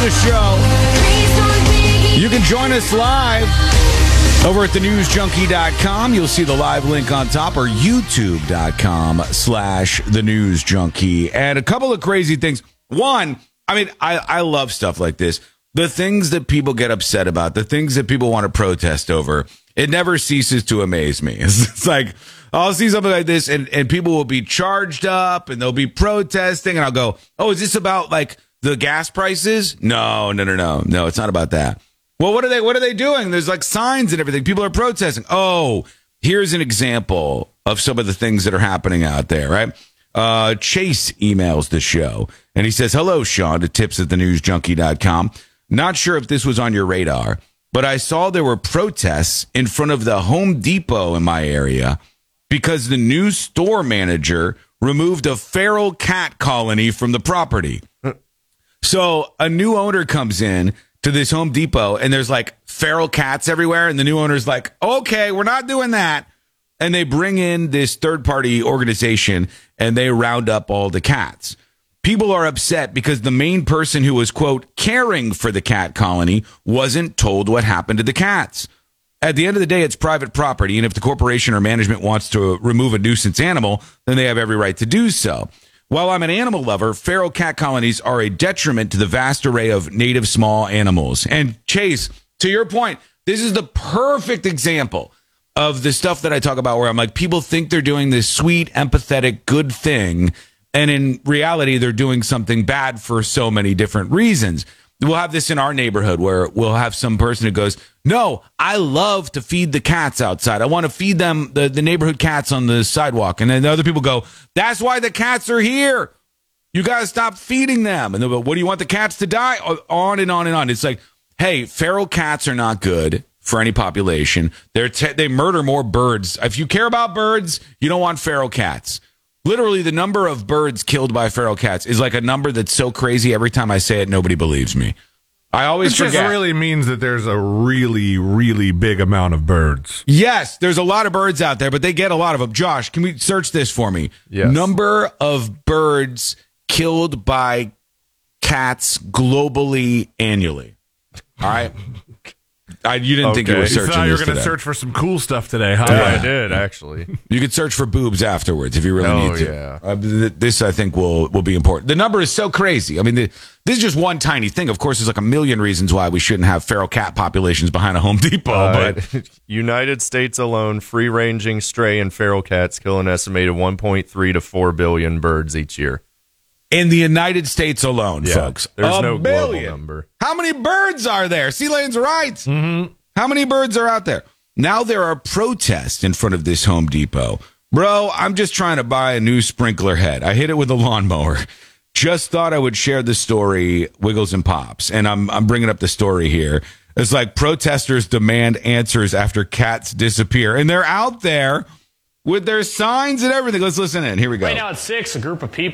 the show. You can join us live over at thenewsjunkie.com. You'll see the live link on top, or youtube.com/thenewsjunkie. And a couple of crazy things. One, I mean, I love stuff like this. The things that people get upset about, the things that people want to protest over, it never ceases to amaze me. It's like, I'll see something like this and people will be charged up and they'll be protesting and I'll go, oh, is this about like the gas prices? No, it's not about that. Well, what are they doing? There's like signs and everything. People are protesting. Oh, here's an example of some of the things that are happening out there, right? Chase emails the show and he says, hello, Sean, to tips@thenewsjunkie.com. Not sure if this was on your radar, but I saw there were protests in front of the Home Depot in my area because the new store manager removed a feral cat colony from the property. So a new owner comes in to this Home Depot and there's like feral cats everywhere. And the new owner's like, okay, we're not doing that. And they bring in this third party organization and they round up all the cats. People are upset because the main person who was, quote, caring for the cat colony wasn't told what happened to the cats. At the end of the day, it's private property. And if the corporation or management wants to remove a nuisance animal, then they have every right to do so. While I'm an animal lover, feral cat colonies are a detriment to the vast array of native small animals. And Chase, to your point, this is the perfect example of the stuff that I talk about where I'm like, people think they're doing this sweet, empathetic, good thing. And in reality, they're doing something bad for so many different reasons. We'll have this in our neighborhood where we'll have some person who goes, no, I love to feed the cats outside. I want to feed them the neighborhood cats on the sidewalk. And then the other people go, that's why the cats are here. You got to stop feeding them. And they'll go, what do you want the cats to die? On and on and on. It's like, hey, feral cats are not good for any population. They murder more birds. If you care about birds, you don't want feral cats. Literally, the number of birds killed by feral cats is like a number that's so crazy. Every time I say it, nobody believes me. I always forget. It just really means that there's a really, really big amount of birds. Yes, there's a lot of birds out there, but they get a lot of them. Josh, can we search this for me? Yes. Number of birds killed by cats globally annually. All right. You didn't think you were searching this today. You were going to search for some cool stuff today, huh? Yeah, I did, actually. You could search for boobs afterwards if you really need to. Yeah. This, I think, will be important. The number is so crazy. I mean, this is just one tiny thing. Of course, there's like a million reasons why we shouldn't have feral cat populations behind a Home Depot. But United States alone, free-ranging stray and feral cats kill an estimated 1.3 to 4 billion birds each year. In the United States alone, folks. There's no global billion. number. How many birds are there? C-Lane's right. Mm-hmm. How many birds are out there? Now there are protests in front of this Home Depot. Bro, I'm just trying to buy a new sprinkler head. I hit it with a lawnmower. Just thought I would share the story, Wiggles and Pops. And I'm bringing up the story here. It's like protesters demand answers after cats disappear. And they're out there with their signs and everything. Let's listen in. Here we go. Right now at 6, a group of people